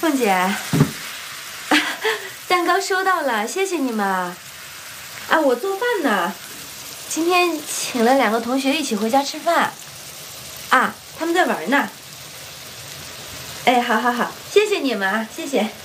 凤姐，蛋糕收到了，谢谢你们。啊，我做饭呢，今天请了2个同学一起回家吃饭。啊，他们在玩呢。哎，好，谢谢你们啊，谢谢。